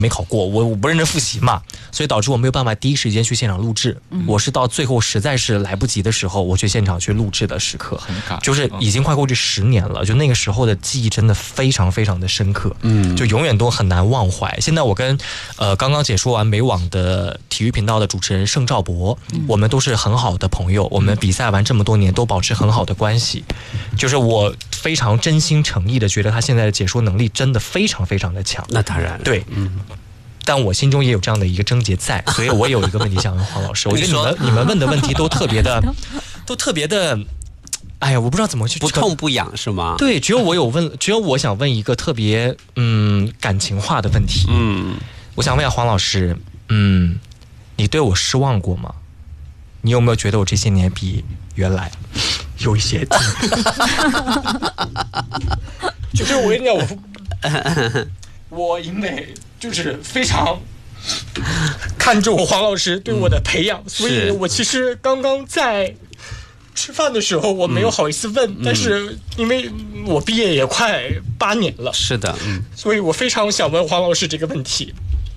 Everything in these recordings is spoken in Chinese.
没考过，我不认真复习嘛，所以导致我没有办法第一时间去现场录制。我是到最后实在是来不及的时候，我去现场去录制的时刻， 很感， 就是已经快过去10年了，就那个时候的记忆真的非常非常的深刻，就永远都很难忘怀。现在我跟刚刚解说完美网的体育频道的主持人盛兆博，我们都是很好的朋友，我们比赛完这么多年都保持很好的关系，就是我非常真心诚意的觉得他现在的解说能力真的非常非常的强。 那当然， 对，但我心中也有这样的一个症结在，所以我有一个问题想问黄老师。我觉得你们问的问题都特别的，哎呀，我不知道怎么去不痛不痒是吗？ 对，只有我想问一个特别感情化的问题。我想问一下黄老师，你对我失望过吗？你有没有觉得我这些年比原来有一些就是我跟你讲，我因为就是非常看重黄老师对我的培养，所以我其实刚刚在吃饭的时候我没有好意思问，但是因为我毕业也快8年了， 是的， 所以我非常想问黄老师这个问题。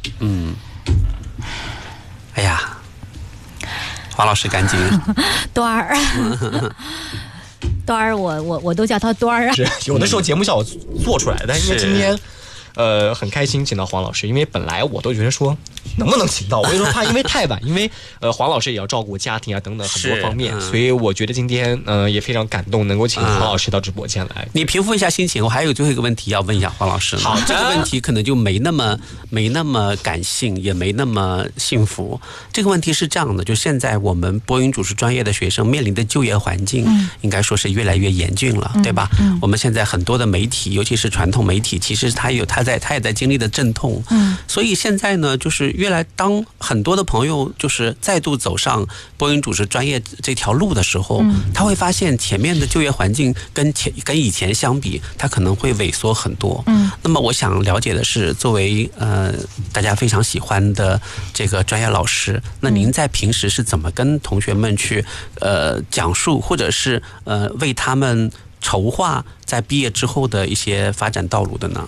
哎呀，黄老师赶紧端儿端儿，我都叫他端儿啊。 是有的时候节目效果做出来的，但是因为今天很开心请到黄老师，因为本来我都觉得说能不能请到，我就说怕因为太晚，因为黄老师也要照顾家庭啊等等很多方面，所以我觉得今天也非常感动，能够请黄老师到直播间来。 你平复一下心情，我还有最后一个问题要问一下黄老师。好，这个问题可能就没那么感性，也没那么幸福。这个问题是这样的，就现在我们播音主持专业的学生面临的就业环境，应该说是越来越严峻了，对吧？我们现在很多的媒体，尤其是传统媒体，其实他也在经历的阵痛，所以现在呢，就是当很多的朋友就是再度走上播音主持专业这条路的时候，他会发现前面的就业环境跟以前相比，他可能会萎缩很多。那么我想了解的是，作为大家非常喜欢的这个专业老师，那您在平时是怎么跟同学们去讲述，或者是为他们筹划在毕业之后的一些发展道路的呢？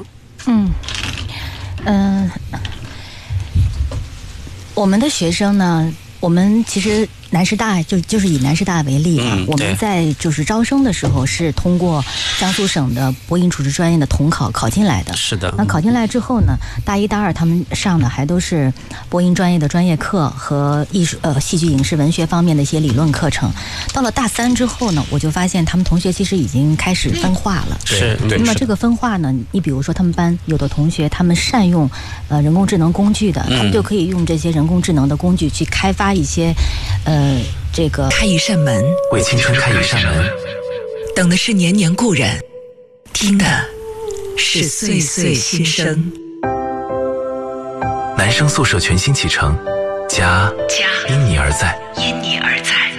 我们的学生呢，我们其实南师大就是以南师大为例啊，我们在就是招生的时候是通过江苏省的播音主持专业的统考进来的。 是的。 那考进来之后呢，大一大二他们上的还都是播音专业的专业课和戏剧影视文学方面的一些理论课程。到了大3之后呢，我就发现他们同学其实已经开始分化了。 是。 那么这个分化呢，你比如说他们班有的同学他们善用人工智能工具的，他们就可以用这些人工智能的工具去开发一些这个开一扇门， 为青春开一扇门， 等的是年年故人，听的是岁岁新生。 男生宿舍全新启程，家因你而在， 因你而在。